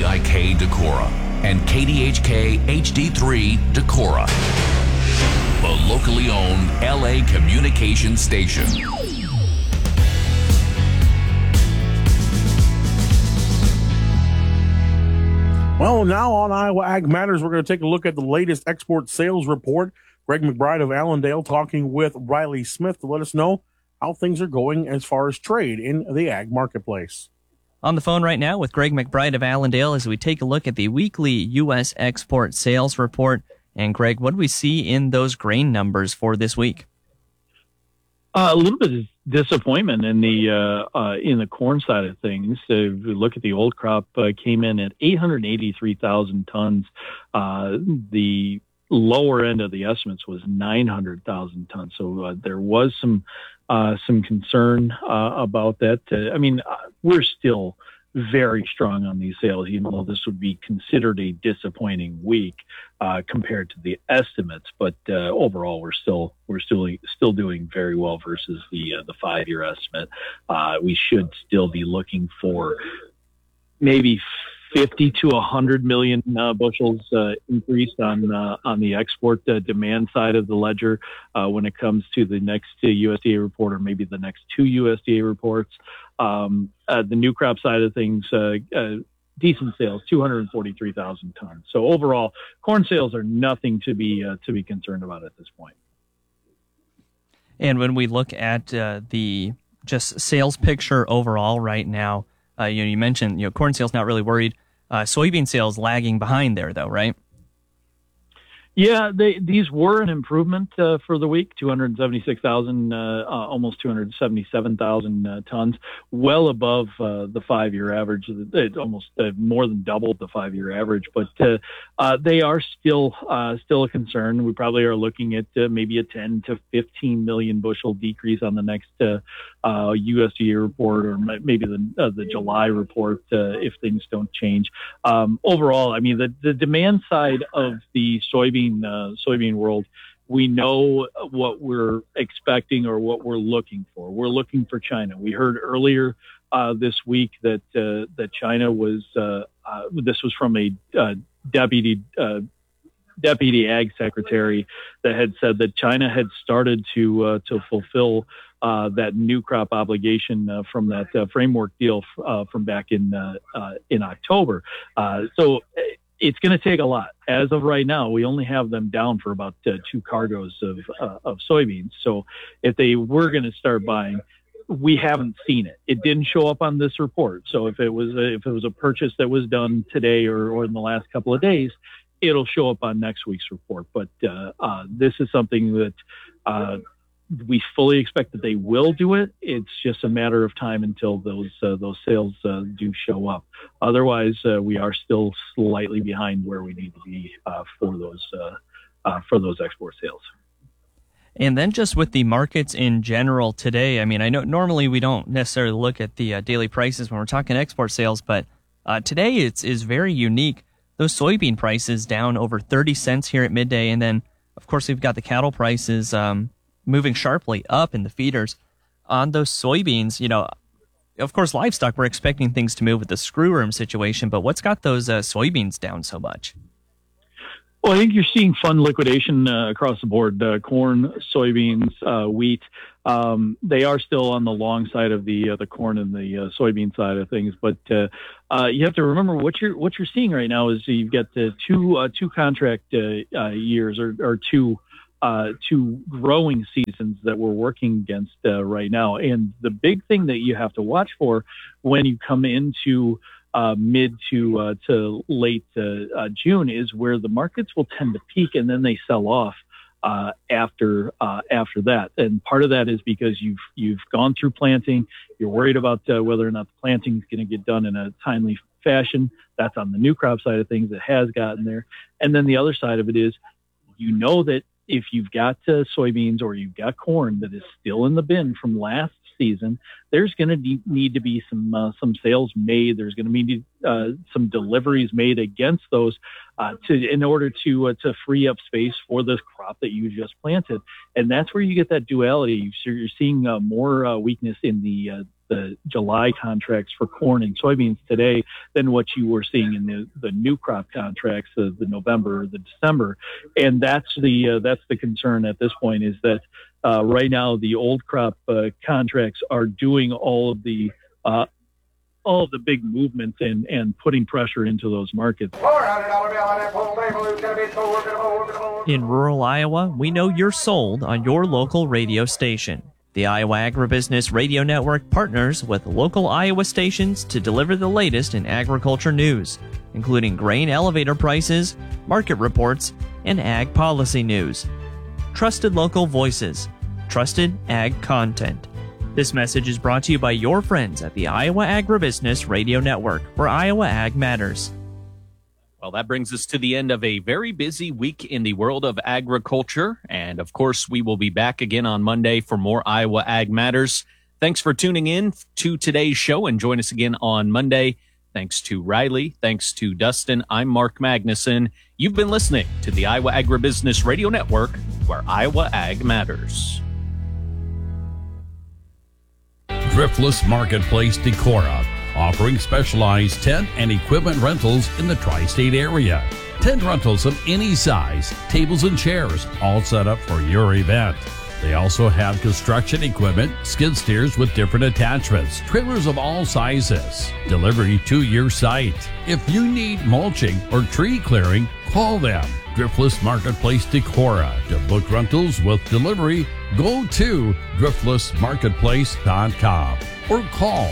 WVIK Decorah and KDHK HD3 Decorah, the locally owned LA communication station. Well, now on Iowa Ag Matters, we're going to take a look at the latest export sales report. Greg McBride of Allendale talking with Riley Smith to let us know how things are going as far as trade in the ag marketplace. On the phone right now with Greg McBride of Allendale as we take a look at the weekly U.S. export sales report. And Greg, what do we see in those grain numbers for this week? A little bit of disappointment in the corn side of things. If we look at the old crop, came in at 883,000 tons. The lower end of the estimates was 900,000 tons. So there was some concern about that. We're still very strong on these sales, even though this would be considered a disappointing week compared to the estimates. But overall, we're still doing very well versus the 5-year estimate. We should still be looking for maybe 50 to 100 million bushels increase on the export demand side of the ledger when it comes to the next USDA report, or maybe the next 2 USDA reports. The new crop side of things, decent sales, 243,000 tons. So overall, corn sales are nothing to be concerned about at this point. And when we look at the just sales picture overall right now, you mentioned corn sales not really worried. Soybean sales lagging behind there, though, right? Yeah, these were an improvement for the week, 276,000, almost 277,000 tons, well above the 5-year average. It almost more than doubled the 5-year average, but they are still a concern. We probably are looking at maybe a 10 to 15 million bushel decrease on the next USDA report, or maybe the July report if things don't change. Overall, the demand side of the soybean world, we know what we're expecting or what we're looking for. We're looking for China. We heard earlier this week that China was. This was from a deputy ag secretary that had said that China had started to fulfill that new crop obligation from that framework deal from back in October. So it's going to take a lot. As of right now, we only have them down for about 2 cargoes of soybeans. So if they were going to start buying, we haven't seen it. It didn't show up on this report. So if it was a purchase that was done today or in the last couple of days, it'll show up on next week's report. But this is something that we fully expect that they will do it. It's just a matter of time until those sales do show up. Otherwise, we are still slightly behind where we need to be for those export sales. And then just with the markets in general today, I know normally we don't necessarily look at the daily prices when we're talking export sales, but today is very unique. Those soybean prices down over 30 cents here at midday, and then of course we've got the cattle prices moving sharply up in the feeders. On those soybeans, of course, livestock, we're expecting things to move with the screw worm situation, but what's got those soybeans down so much? Well, I think you're seeing fund liquidation across the board, corn, soybeans, wheat. They are still on the long side of the corn and the soybean side of things, but you have to remember what you're seeing right now is you've got the two contract years or two growing seasons that we're working against right now. And the big thing that you have to watch for when you come into mid to late June is where the markets will tend to peak and then they sell off after that. And part of that is because you've gone through planting. You're worried about whether or not the planting is going to get done in a timely fashion. That's on the new crop side of things. It has gotten there. And then the other side of it is, that if you've got soybeans or you've got corn that is still in the bin from last season, there's going to need to be some sales made. There's going to be some deliveries made against those in order to free up space for this crop that you just planted. And that's where you get that duality. You're seeing more weakness in the July contracts for corn and soybeans today than what you were seeing in the new crop contracts, the November, the December. And that's the concern at this point, is that right now the old crop contracts are doing all of the big movements and putting pressure into those markets. In rural Iowa, we know you're sold on your local radio station. The Iowa Agribusiness Radio Network partners with local Iowa stations to deliver the latest in agriculture news, including grain elevator prices, market reports, and ag policy news. Trusted local voices, trusted ag content. This message is brought to you by your friends at the Iowa Agribusiness Radio Network, where Iowa Ag matters. Well, that brings us to the end of a very busy week in the world of agriculture. And of course, we will be back again on Monday for more Iowa Ag Matters. Thanks for tuning in to today's show, and join us again on Monday. Thanks to Riley. Thanks to Dustin. I'm Mark Magnuson. You've been listening to the Iowa Agribusiness Radio Network, where Iowa Ag matters. Driftless Marketplace Decorah, offering specialized tent and equipment rentals in the tri-state area. Tent rentals of any size, tables and chairs, all set up for your event. They also have construction equipment, skid steers with different attachments, trailers of all sizes, delivery to your site. If you need mulching or tree clearing, call them. Driftless Marketplace Decorah. To book rentals with delivery, go to driftlessmarketplace.com or call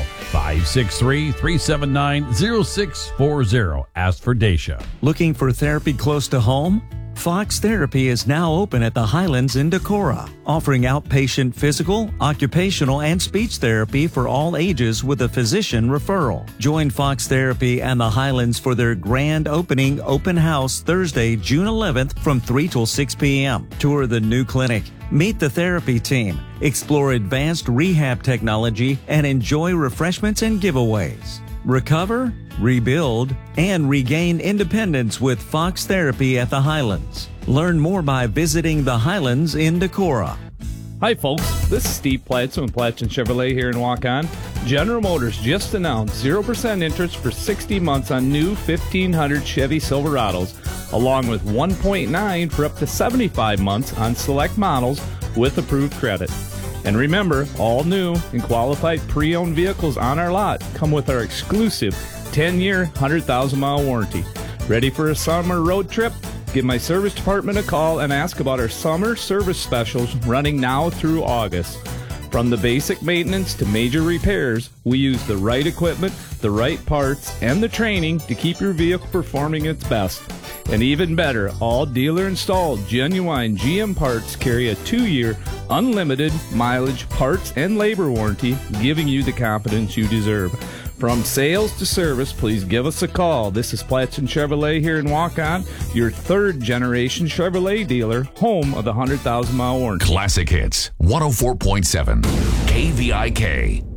563-379-0640. Ask for Dacia. Looking for therapy close to home? Fox Therapy is now open at the Highlands in Decorah, offering outpatient physical, occupational, and speech therapy for all ages with a physician referral. Join Fox Therapy and the Highlands for their grand opening open house Thursday, June 11th from 3 till 6 p.m. Tour the new clinic, meet the therapy team, explore advanced rehab technology, and enjoy refreshments and giveaways. Recover, rebuild, and regain independence with Fox Therapy at the Highlands. Learn more by visiting the Highlands in Decorah. Hi folks, this is Steve Platson with Platson Chevrolet here in Waukon. General Motors just announced 0% interest for 60 months on new 1500 Chevy Silverados, along with 1.9 for up to 75 months on select models with approved credit. And remember, all new and qualified pre-owned vehicles on our lot come with our exclusive 10-year, 100,000-mile warranty. Ready for a summer road trip? Give my service department a call and ask about our summer service specials running now through August. From the basic maintenance to major repairs, we use the right equipment, the right parts, and the training to keep your vehicle performing its best. And even better, all dealer-installed genuine GM parts carry a 2-year unlimited mileage, parts, and labor warranty, giving you the confidence you deserve. From sales to service, please give us a call. This is Platson Chevrolet here in Waukon, your third-generation Chevrolet dealer, home of the 100,000-mile warranty. Classic Hits, 104.7, KVIK.